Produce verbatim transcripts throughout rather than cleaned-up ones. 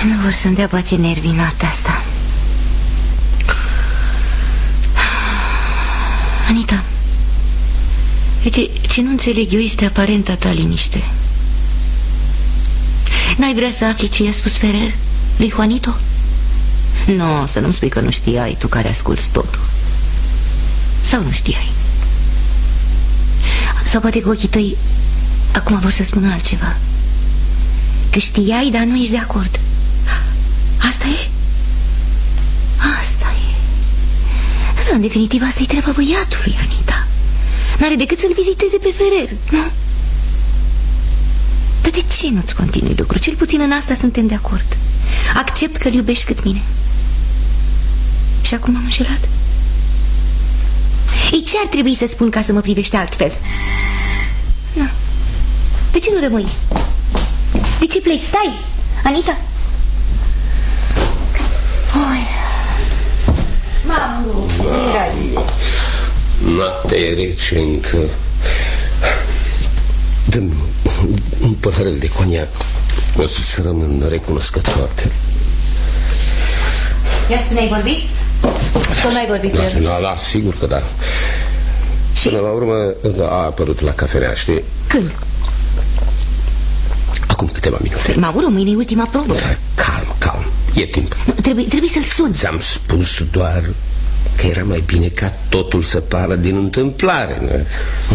Nu vor să-mi dea pace nervii noaptea asta. Anita, uite, ce nu înțeleg eu este aparenta ta liniște. N-ai vrea să afli ce i-a spus Ferrer lui Juanito? Nu, să nu-mi spui că nu știai, tu care asculți totul. Sau nu știai? Sau poate că ochii tăi acum vor să spună altceva. Că știai, dar nu ești de acord. Asta e? Asta e. Da, în definitiv, asta e treaba băiatului, Anita. N-are decât să-l viziteze pe Ferrer, nu? Dar de ce nu-ți continui lucru? Cel puțin în asta suntem de acord. Accept că-l iubești cât mine. Și acum m-am înșelat? Ei, ce ar trebui să spun ca să mă privești altfel? Nu. De ce nu rămâi? De ce pleci? Stai, Anita. Oi. Mamă, da, noaptea e rece încă. Dă-mi un păhărel de coniac. O să-ți rămân recunoscătoare. Ia spune, ai vorbit? Sau n-ai vorbit cu el? Da, da, sigur că da. Și? Până la urmă a apărut la cafenea, știi? Când? Acum câteva minute. Mauro, mâine e ultima probă. Da, calm, calm, e timp. Nu, trebuie, trebuie să-l suni. Ți-am spus doar că era mai bine ca totul să pară din întâmplare, nu?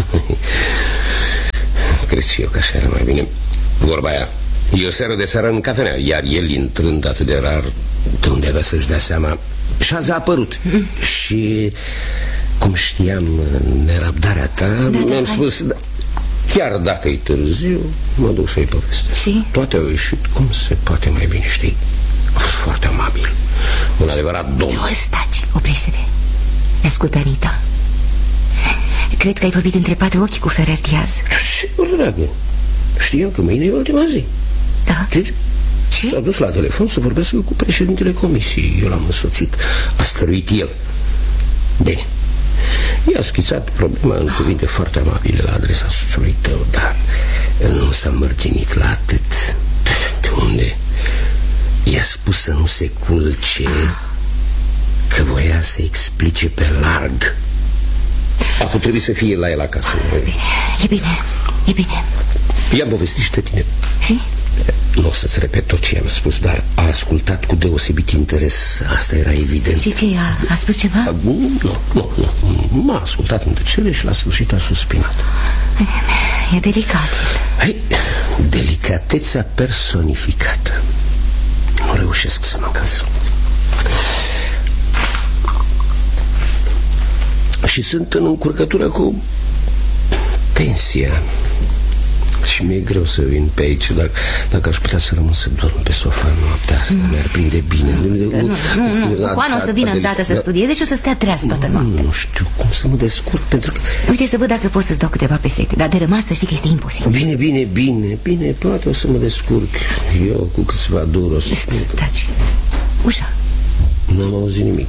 Cred și eu că așa era mai bine. Vorba aia, e o seară de seară în cafenea, iar el, intrând atât de rar, de unde avea să-și dea seama, și azi a apărut. mm. Și cum știam nerăbdarea ta, da, mi-am da, spus da, chiar dacă e târziu, mă duc să-i povestesc. Și? Toate au ieșit cum se poate mai bine, știi? A fost foarte amabil, un adevărat domn. Tu staci, oprește-te. Ascultă, Anita, cred că ai vorbit între patru ochi cu Ferrer Diaz. Sigur, dragă. Știam că mâine e ultima zi. Da? Și? S-a dus la telefon să vorbească cu președintele comisiei. Eu l-am însoțit. A stăruit el. Bine. I-a schițat problema în cuvinte foarte amabile la adresa soțului tău, dar nu s-a mărginit la atât. De unde? I-a spus să nu se culce, că voia să explice pe larg. Acum trebuie să fie la el acasă. E bine, e bine, e bine. I-am povestit și de tine. Și? Nu o să-ți repet tot ce i-am spus, dar a ascultat cu deosebit interes. Asta era evident. Și ce, a, a spus ceva? A, nu, nu, nu, nu. M-a ascultat în tăcere și la sfârșit a suspinat. E delicat. Hai, delicatețea personificată. Nu reușesc să mă încălzesc. Și sunt în încurcătură cu pensia. Și mi-e greu să vin pe aici. Dacă, dacă aș putea să rămân să dorm pe sofa noaptea asta, mm. mi-ar prinde bine. Nu, nu, nu, Juan o să vină îndată să studieze și o să stea treaz toată noaptea. Nu știu cum să mă descurc, pentru că... Uite, să văd dacă pot să-ți dau câteva pesete. Dar de rămas să știi că este imposibil. Bine, bine, bine, bine, poate o să mă descurc. Eu cu câțiva dur o să... Taci. Ușa. N-am auzit nimic.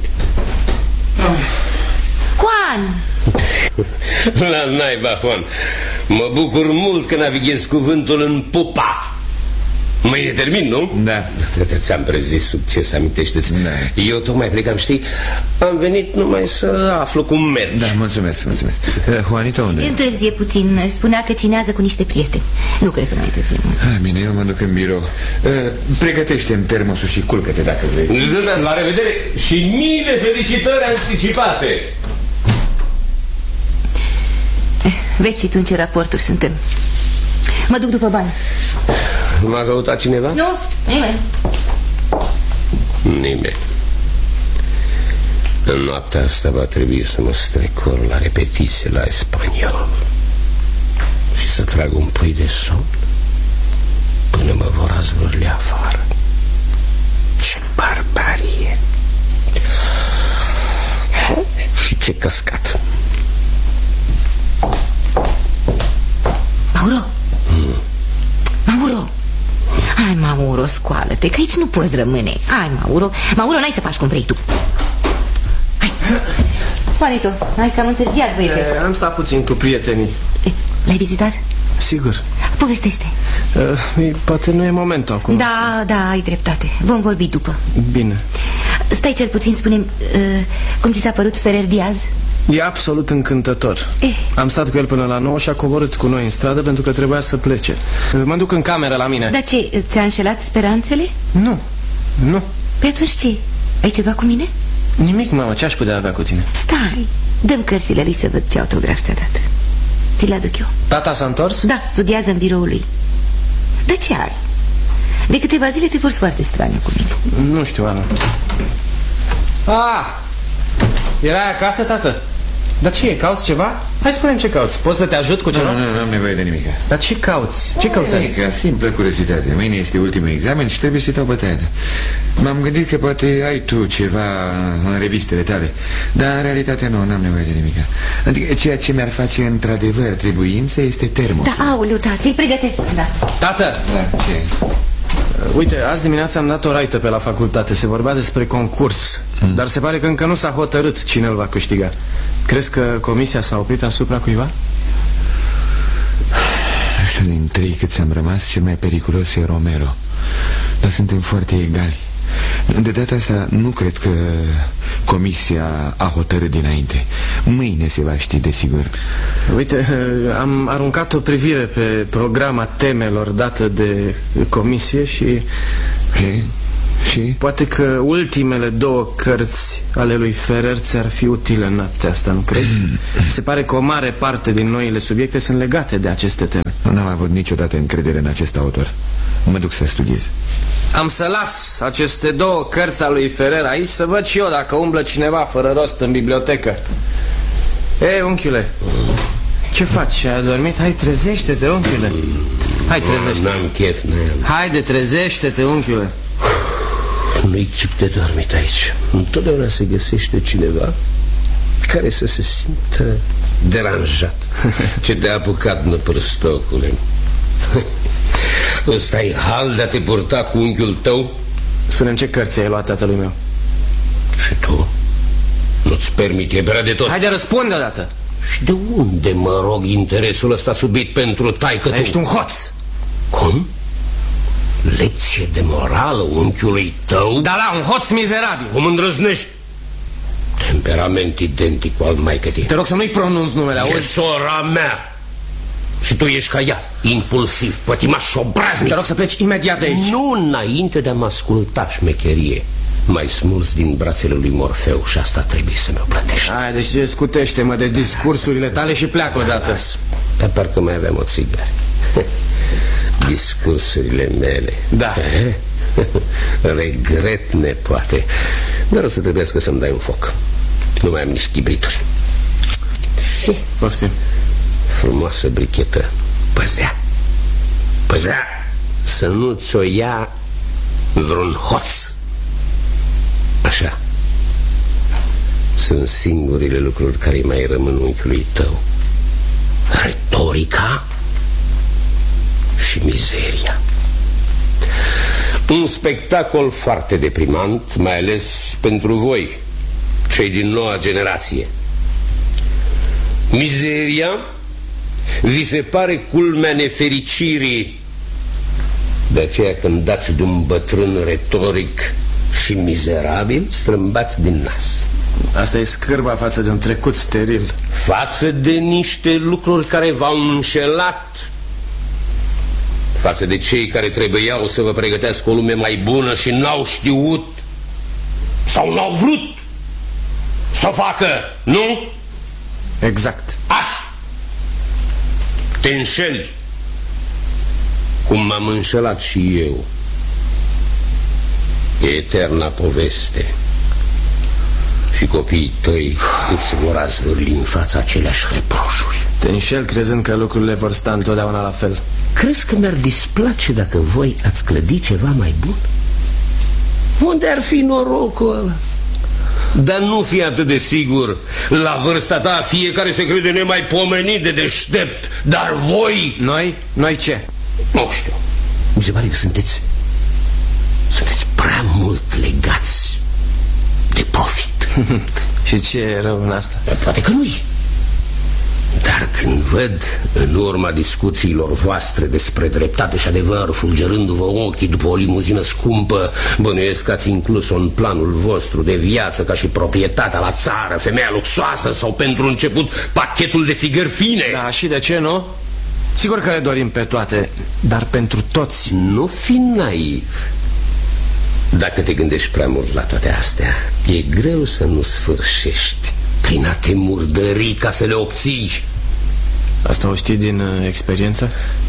Juan! La naiba, Juan. Mă bucur mult că navighez cuvântul în pupa. Mâine termin, nu? Da. Ți-am prezis succes, amintește-ți. Da. Eu tocmai plecam, știi? Am venit numai să aflu cum mergi. Da, mulțumesc, mulțumesc. uh, Juanita unde? Întârzie puțin, spunea că cinează cu niște prieteni. Nu cred că mai întârzie mult. ah, Bine, eu mă duc în birou. uh, Pregătește-mi termosul și culcă-te dacă vrei. La revedere și mii de felicitări anticipate. Vezi și tu în ce raporturi suntem. Mă duc după bani. M-a căutat cineva? Nu, nimeni. Nimeni. În noaptea asta va trebui să mă strecor la repetiție la spaniol și să trag un pui de somn până mă vor azvârli afară. Ce barbarie! Și ce căscat! Mauro! Mm. Mauro! Hai, Mauro, scoală-te, că aici nu poți rămâne. Hai, Mauro, Mauro, n-ai să faci cum vrei tu. Hai, Juanito, hai că am întârziat, băiete. Am stat puțin cu prietenii. L-ai vizitat? Sigur. Povestește. uh, Poate nu e momentul acum. Da, să... da, ai dreptate. Vom vorbi după. Bine. Stai, cel puțin spune uh, cum ți s-a părut Ferrer Diaz? E absolut încântător. eh. Am stat cu el până la nouă și a coborât cu noi în stradă pentru că trebuia să plece. Mă duc în cameră la mine. Dar ce, ți-a înșelat speranțele? Nu, nu. Pe atunci ce? Ai ceva cu mine? Nimic, mamă, ce aș putea avea cu tine? Stai, dăm cărțile lui să văd ce autograf ți-a dat. Ți le aduc eu. Tata s-a întors? Da, studiază în biroul lui. De ce ai? De câteva zile te porți foarte straniu cu mine. Nu știu, Ana. Ah, erai acasă, tată? Dar ce e? Cauți ceva? Hai spune-mi ce cauți. Poți să te ajut cu ceva? Nu, nu, nu am nevoie de nimic. Dar ce cauți? Ce cauți? Nimica, simplă curiozitate. Mâine este ultimul examen și trebuie să-i dau bătaia. M-am gândit că poate ai tu ceva în revistele tale, dar în realitate nu, n-am nevoie de nimic. Adică ceea ce mi-ar face într-adevăr trebuință este termosul. Da, aoleu, da, ți-l pregătesc, da. Tată! Da, ce? Uite, azi dimineața am dat o raită pe la facultate. Se vorbea despre concurs, hmm. dar se pare că încă nu s-a hotărât cine îl va câștiga. Crezi că comisia s-a oprit asupra cuiva? Nu știu, din trei câți am rămas, cel mai periculos e Romero. Dar suntem foarte egali. De data asta nu cred că comisia a hotărât dinainte. Mâine se va ști, desigur. Uite, am aruncat o privire pe programa temelor dată de comisie și... Și? Și? Poate că ultimele două cărți ale lui Ferrer ți-ar fi utile în noaptea asta, nu crezi? Se pare că o mare parte din noile subiecte sunt legate de aceste teme. Nu am avut niciodată încredere în acest autor. Mă duc să studiez. Am să las aceste două cărți ale lui Ferrer aici să văd și eu dacă umblă cineva fără rost în bibliotecă. Ei, unchiule, ce faci? Ai adormit? Hai, trezește-te, unchiule. Hai, trezește-te. N-am chef, n-am. Haide, trezește-te, unchiule. Nu-i chip de dormit aici. Întotdeauna se găsește cineva care să se simtă deranjat. Ce te-a apucat, năprăstocule? Ăsta-i hal de a te purta cu unchiul tău? Spune-mi ce cărți ai luat tatălui meu. Și tu? Nu-ți permite, e prea de tot. Haide, răspunde odată. Și de unde, mă rog, interesul ăsta subit pentru taică tu? Ești un hoț. Cum? Lecție de morală unchiului tău? Da, la, un hoț mizerabil. Cum îndrăznești? Temperament identic cu al maică-tii. Te rog să nu-i pronunți numele, auzi? E sora mea. Și tu ești ca ea, impulsiv, pătimaș și obraznic. Te rog să pleci imediat de aici. Nu înainte de a mă asculta, șmecherie. M-ai smuls din brațele lui Morfeu și asta trebuie să mi-o plătești. Hai, deci scutește-mă de discursurile tale și pleacă odată. Dar parcă mai aveam o țigară. Discursurile mele. Da. Regret, nepoate. Dar o să trebuiască să-mi dai un foc. Nu mai am nici chibrituri. Poftim. Frumoasă brichetă. Păzea. Păzea să nu ți-o ia vreun hoț. Așa. Sunt singurile lucruri care îi mai rămân unchiului tău. Retorica și mizeria. Un spectacol foarte deprimant, mai ales pentru voi, cei din noua generație. Mizeria vi se pare culmea nefericirii. De aceea când dați de un bătrân retoric și mizerabil, strâmbați din nas. Asta e scârba față de un trecut steril. Față de niște lucruri care v-au înșelat. Față de cei care trebuiau să vă pregătească o lume mai bună și n-au știut sau n-au vrut să o facă, nu? Exact. Așa. Te înșeli, cum m-am înșelat și eu. E eterna poveste. Și copiii tăi îți vor azvârli în fața aceleași reproșuri. Te înșel crezând că lucrurile vor sta întotdeauna la fel. Crezi că mi-ar displace dacă voi ați clădi ceva mai bun? Unde ar fi norocul ăla? Dar nu fi atât de sigur. La vârsta ta fiecare se crede nemaipomenit de deștept. Dar voi... Noi? Noi ce? Nu știu. Mi se pare că sunteți Sunteți prea mult legați de profit. Și ce e rău în asta? Poate că nu-i. Dar când văd, în urma discuțiilor voastre despre dreptate și adevăr, fulgerându-vă ochii după o limuzină scumpă, bănuiesc că ați inclus-o în planul vostru de viață, ca și proprietatea la țară, femeia luxoasă sau, pentru început, pachetul de țigări fine. Da, și de ce nu? Sigur că le dorim pe toate, dar pentru toți. Nu fi naiv. Dacă te gândești prea mult la toate astea, e greu să nu sfârșești prin a te murdări ca să le obții. Asta o știi din uh, experiență?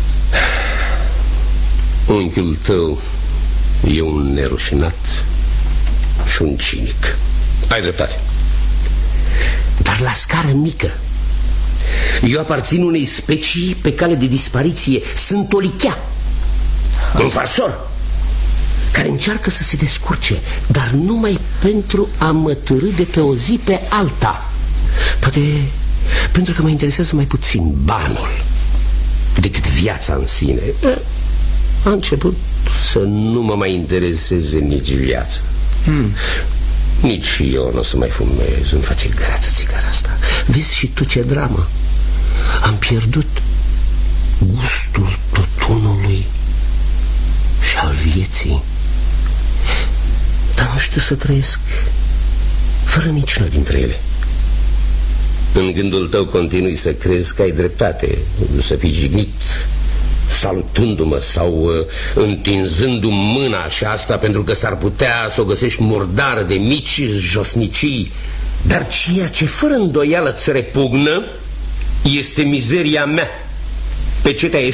Unchiul tău e un nerușinat și un cinic. Ai dreptate. Dar la scară mică. Eu aparțin unei specii pe cale de dispariție. Sunt o lichea, un farsor care încearcă să se descurce, dar numai pentru a mă târî de pe o zi pe alta. Poate pentru că mă interesează mai puțin banul decât viața în sine. A început să nu mă mai intereseze nici viața. hmm. Nici eu nu o să mai fumez. Îmi face greață țigara asta. Vezi și tu ce dramă. Am pierdut gustul tutunului și al vieții. Dar nu știu să trăiesc fără niciuna dintre ele. În gândul tău continui să crezi că ai dreptate, să fii jignit salutându-mă sau uh, întinzându-mi mâna, și asta pentru că s-ar putea să o găsești murdară de mici josnicii. Dar ceea ce fără îndoială îți repugnă este mizeria mea. Pe ce te-ai